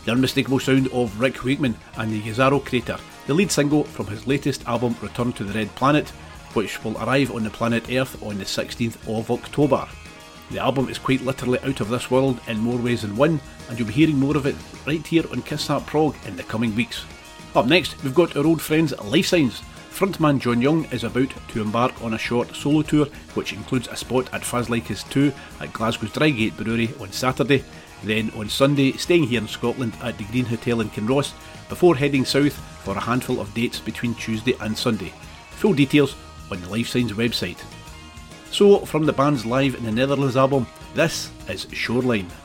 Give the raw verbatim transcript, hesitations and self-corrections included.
the unmistakable sound of Rick Wakeman and the Yazaro Crater, the lead single from his latest album Return to the Red Planet, which will arrive on the planet Earth on the sixteenth of October. The album is quite literally out of this world in more ways than one, and you'll be hearing more of it right here on Kiss That Prog in the coming weeks. Up next, we've got our old friends Life Signs. Frontman John Young is about to embark on a short solo tour, which includes a spot at Fazlikis two at Glasgow's Drygate Brewery on Saturday, then on Sunday staying here in Scotland at the Green Hotel in Kinross, before heading south for a handful of dates between Tuesday and Sunday. Full details on the Life Signs website. So, from the band's Live in the Netherlands album, this is Shoreline.